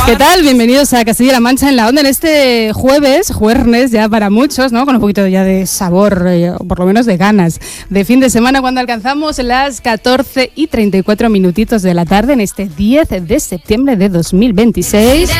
¿Qué tal? Bienvenidos a Castilla-La Mancha en la Onda en este jueves ya para muchos, ¿no? Con un poquito ya de sabor, o por lo menos de ganas, de fin de semana cuando alcanzamos las 14:34 de la tarde en este 10 de septiembre de 2026.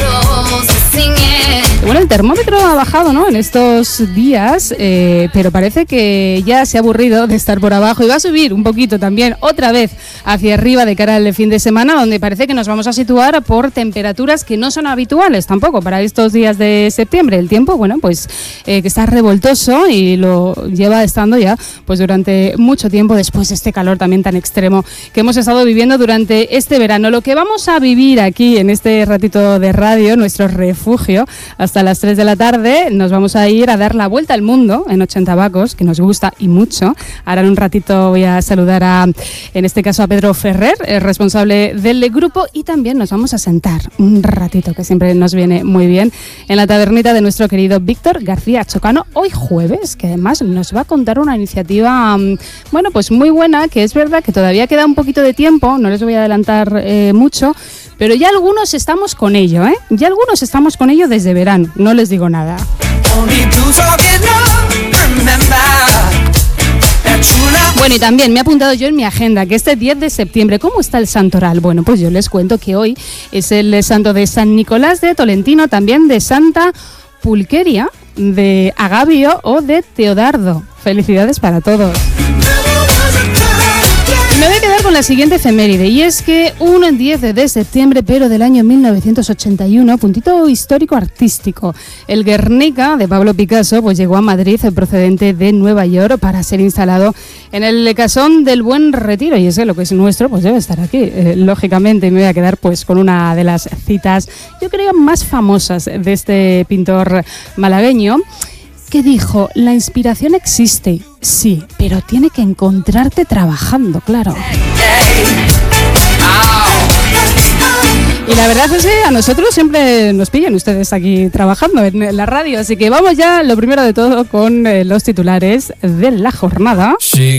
Bueno, el termómetro ha bajado, ¿no?, en estos días, pero parece que ya se ha aburrido de estar por abajo y va a subir un poquito también, otra vez hacia arriba de cara al fin de semana, donde parece que nos vamos a situar por temperaturas que no son habituales tampoco para estos días de septiembre. El tiempo, bueno, pues que está revoltoso y lo lleva estando ya pues durante mucho tiempo después de este calor también tan extremo que hemos estado viviendo durante este verano. Lo que vamos a vivir aquí en este ratito de radio, nuestro refugio, hasta las 3 de la tarde, nos vamos a ir a dar la vuelta al mundo en 80 Bacos, que nos gusta y mucho. Ahora en un ratito voy a saludar en este caso a Pedro Ferrer, el responsable del grupo, y también nos vamos a sentar un ratito, que siempre nos viene muy bien, en la tabernita de nuestro querido Víctor García Chocano, hoy jueves, que además nos va a contar una iniciativa, bueno, pues muy buena, que es verdad que todavía queda un poquito de tiempo, no les voy a adelantar mucho, pero ya algunos estamos con ello, ¿eh? Ya algunos estamos con ello desde verano, no les digo nada. Bueno, y también me he apuntado yo en mi agenda que este 10 de septiembre, ¿cómo está el santoral? Bueno, pues yo les cuento que hoy es el santo de San Nicolás de Tolentino, también de Santa Pulqueria, de Agavio o de Teodardo. Felicidades para todos. Me voy a quedar con la siguiente efeméride, y es que un 10 de septiembre, pero del año 1981, puntito histórico artístico. El Guernica de Pablo Picasso pues llegó a Madrid procedente de Nueva York para ser instalado en el Casón del Buen Retiro, y ese lo que es nuestro pues debe estar aquí, lógicamente. Me voy a quedar pues con una de las citas, yo creo, más famosas de este pintor malagueño, que dijo: la inspiración existe, sí, pero tiene que encontrarte trabajando, claro. Y la verdad es que a nosotros siempre nos pillan ustedes aquí trabajando en la radio, así que vamos ya, lo primero de todo, con los titulares de la jornada.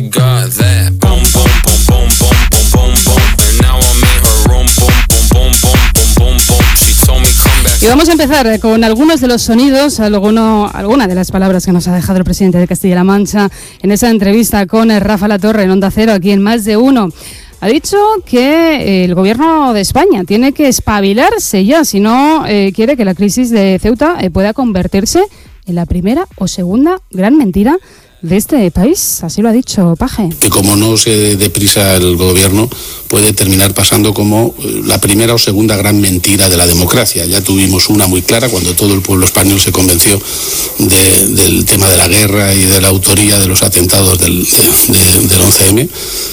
Y vamos a empezar con algunos de los sonidos, alguna de las palabras que nos ha dejado el presidente de Castilla-La Mancha en esa entrevista con Rafa Latorre en Onda Cero, aquí en Más de Uno. Ha dicho que el gobierno de España tiene que espabilarse ya, si no quiere que la crisis de Ceuta pueda convertirse en la primera o segunda gran mentira de este país. Así lo ha dicho Paje. Que como no se dé prisa el gobierno, puede terminar pasando como la primera o segunda gran mentira de la democracia. Ya tuvimos una muy clara cuando todo el pueblo español se convenció del tema de la guerra y de la autoría de los atentados del 11M.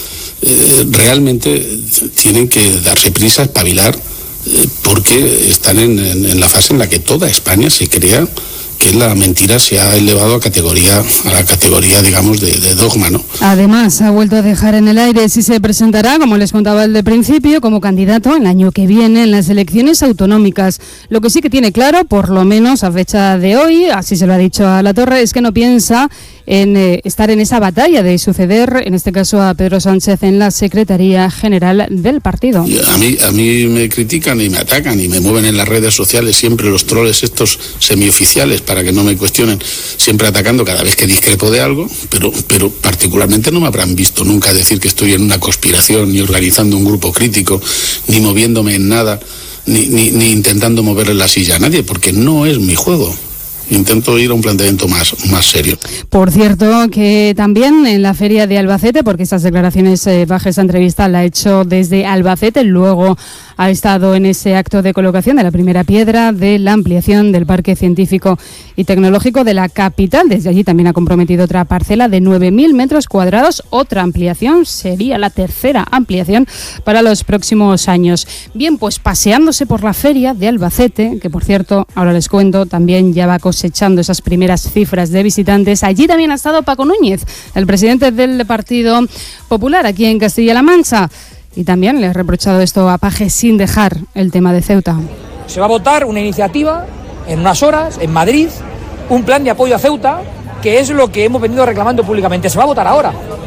Realmente tienen que darse prisa, espabilar, porque están en la fase en la que toda España se crea que la mentira se ha elevado a la categoría, digamos, de dogma, ¿no? Además, ha vuelto a dejar en el aire si se presentará, como les contaba el de principio, como candidato el año que viene en las elecciones autonómicas. Lo que sí que tiene claro, por lo menos a fecha de hoy, así se lo ha dicho a Latorre, es que no piensa en estar en esa batalla de suceder, en este caso a Pedro Sánchez, en la Secretaría General del partido. A mí me critican y me atacan y me mueven en las redes sociales siempre los troles estos semioficiales para que no me cuestionen, siempre atacando cada vez que discrepo de algo, pero particularmente no me habrán visto nunca decir que estoy en una conspiración, ni organizando un grupo crítico, ni moviéndome en nada, ni intentando moverle la silla a nadie, porque no es mi juego. Intento ir a un planteamiento más serio. Por cierto, que también en la feria de Albacete, porque estas declaraciones, bajo esa entrevista la ha hecho desde Albacete, luego ha estado en ese acto de colocación de la primera piedra de la ampliación del Parque Científico y Tecnológico de la capital. Desde allí también ha comprometido otra parcela de 9.000 metros cuadrados. Otra ampliación, sería la tercera ampliación para los próximos años. Bien, pues paseándose por la feria de Albacete, que por cierto, ahora les cuento, también ya va cosechando esas primeras cifras de visitantes. Allí también ha estado Paco Núñez, el presidente del Partido Popular aquí en Castilla-La Mancha. Y también le ha reprochado esto a Paje sin dejar el tema de Ceuta. Se va a votar una iniciativa en unas horas en Madrid, un plan de apoyo a Ceuta, que es lo que hemos venido reclamando públicamente. Se va a votar ahora.